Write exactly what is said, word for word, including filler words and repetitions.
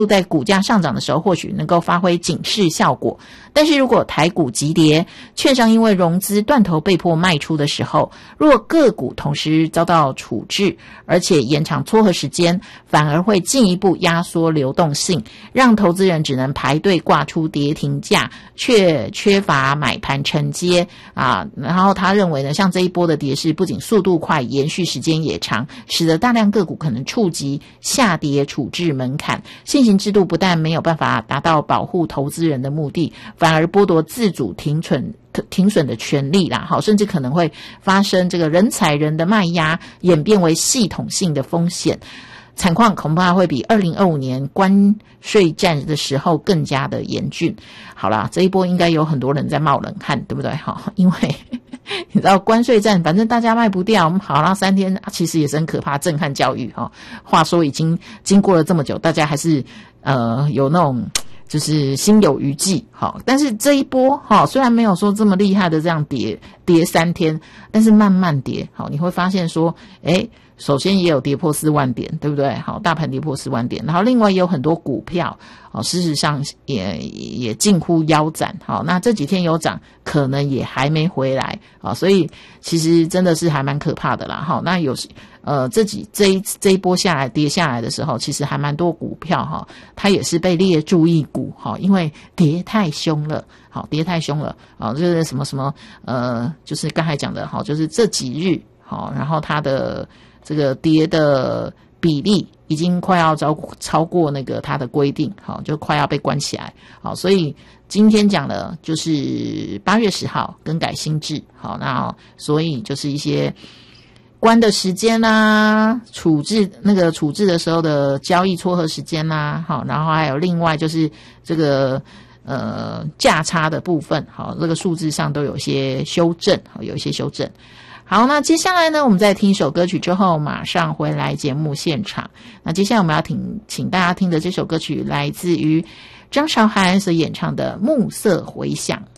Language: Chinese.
在股价上涨的时候或许能够发挥警示效果，但是如果台股急跌，券商因为融资断头被迫卖出的时候，如果个股同时遭到处置，而且延长撮合时间，反而会进一步压缩流动性，让投资人只能排队挂出跌停价，却缺乏买盘承接啊。然后他认为呢，像这一波的跌势不仅速度快，延续时间也长，使得大量个股可能触及下跌处置门槛。现行制度不但没有办法达到保护投资人的目的，反而剥夺自主停损停损的权利啦，好，甚至可能会发生这个人踩人的卖压，演变为系统性的风险。惨况恐怕会比二零二五年关税战的时候更加的严峻。好啦，这一波应该有很多人在冒冷汗，对不对？好，因为你知道关税战反正大家卖不掉，好啦，三天其实也是很可怕，震撼教育哈。话说已经经过了这么久，大家还是呃有那种就是心有余悸，好，但是这一波哈，虽然没有说这么厉害的这样跌跌三天，但是慢慢跌，好，你会发现说，诶，首先也有跌破四万点，对不对？好，大盘跌破四万点，然后另外也有很多股票，哦，事实上也也近乎腰斩，好，那这几天有涨，可能也还没回来，啊，所以其实真的是还蛮可怕的啦，好，那有呃这几这一这一波下来跌下来的时候，其实还蛮多股票哈，它也是被列注意股哈，因为跌太凶了，好，跌太凶了，啊，就是什么什么呃，就是刚才讲的哈，就是这几日好，然后它的这个跌的比例已经快要超超过那个它的规定，好，就快要被关起来，好，所以今天讲的就是八月十号更改新制，好，那所以就是一些关的时间啊，处置那个处置的时候的交易撮合时间啊，好，然后还有另外就是这个呃价差的部分，好，这个数字上都有些修正，好，有一些修正。好，那接下来呢，我们在听一首歌曲之后马上回来节目现场。那接下来我们要听请大家听的这首歌曲来自于张韶涵所演唱的《暮色回响》。